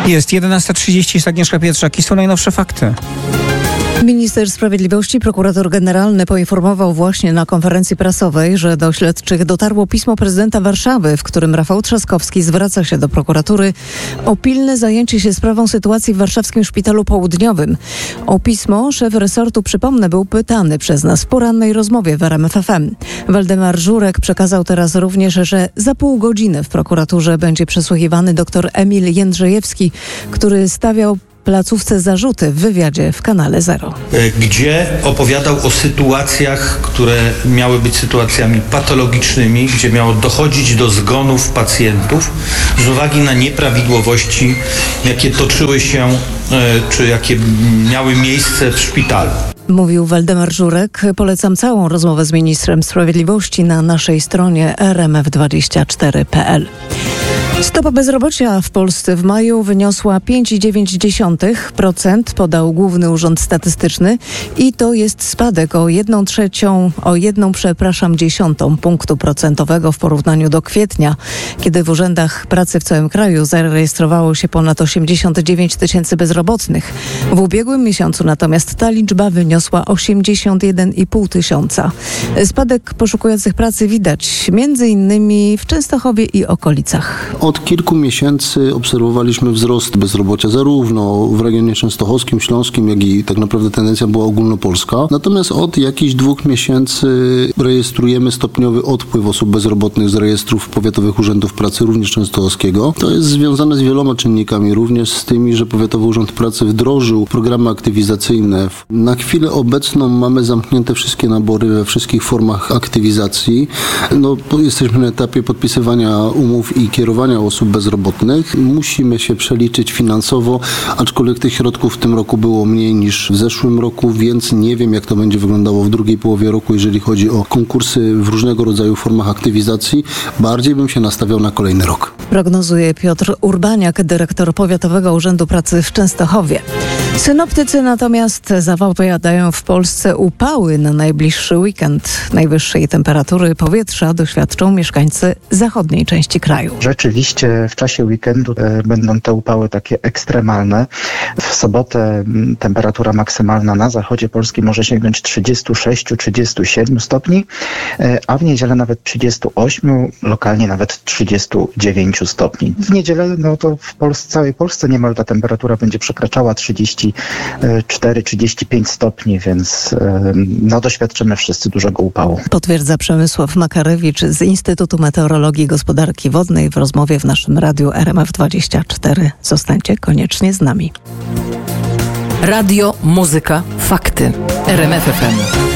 Jest 11:30, Agnieszka Pietrzak i są najnowsze fakty. Minister Sprawiedliwości, prokurator generalny poinformował właśnie na konferencji prasowej, że do śledczych dotarło pismo prezydenta Warszawy, w którym Rafał Trzaskowski zwraca się do prokuratury o pilne zajęcie się sprawą sytuacji w warszawskim Szpitalu Południowym. O pismo szef resortu, przypomnę, był pytany przez nas w porannej rozmowie w RMF FM. Waldemar Żurek przekazał teraz również, że za pół godziny w prokuraturze będzie przesłuchiwany dr Emil Jędrzejewski, który stawiał placówce zarzuty w wywiadzie w kanale Zero. Gdzie opowiadał o sytuacjach, które miały być sytuacjami patologicznymi, gdzie miało dochodzić do zgonów pacjentów z uwagi na nieprawidłowości, jakie toczyły się, czy jakie miały miejsce w szpitalu. Mówił Waldemar Żurek. Polecam całą rozmowę z ministrem sprawiedliwości na naszej stronie rmf24.pl. Stopa bezrobocia w Polsce w maju wyniosła 5,9%, podał Główny Urząd Statystyczny i to jest spadek o 1,1 punktu procentowego w porównaniu do kwietnia, kiedy w urzędach pracy w całym kraju zarejestrowało się ponad 89 tysięcy bezrobotnych. W ubiegłym miesiącu natomiast ta liczba wyniosła 81,5 tysiąca. Spadek poszukujących pracy widać m.in. w Częstochowie i okolicach. Od kilku miesięcy obserwowaliśmy wzrost bezrobocia zarówno w regionie częstochowskim, śląskim, jak i tak naprawdę tendencja była ogólnopolska. Natomiast od jakichś 2 miesięcy rejestrujemy stopniowy odpływ osób bezrobotnych z rejestrów powiatowych urzędów pracy, również częstochowskiego. To jest związane z wieloma czynnikami, również z tymi, że Powiatowy Urząd Pracy wdrożył programy aktywizacyjne. Na chwilę obecną mamy zamknięte wszystkie nabory we wszystkich formach aktywizacji. Jesteśmy na etapie podpisywania umów i kierowania osób bezrobotnych. Musimy się przeliczyć finansowo, aczkolwiek tych środków w tym roku było mniej niż w zeszłym roku, więc nie wiem, jak to będzie wyglądało w drugiej połowie roku, jeżeli chodzi o konkursy w różnego rodzaju formach aktywizacji. Bardziej bym się nastawiał na kolejny rok. Prognozuje Piotr Urbaniak, dyrektor Powiatowego Urzędu Pracy w Częstochowie. Synoptycy natomiast zapowiadają w Polsce upały na najbliższy weekend. Najwyższej temperatury powietrza doświadczą mieszkańcy zachodniej części kraju. Rzeczywiście w czasie weekendu będą te upały takie ekstremalne. W sobotę temperatura maksymalna na zachodzie Polski może sięgnąć 36-37 stopni, a w niedzielę nawet 38, lokalnie nawet 39 stopni. W niedzielę to w całej Polsce niemal ta temperatura będzie przekraczała 34-35 stopni, więc doświadczymy wszyscy dużego upału. Potwierdza Przemysław Makarewicz z Instytutu Meteorologii i Gospodarki Wodnej w rozmowie w naszym radiu RMF24. Zostańcie koniecznie z nami. Radio, muzyka, fakty. RMF FM.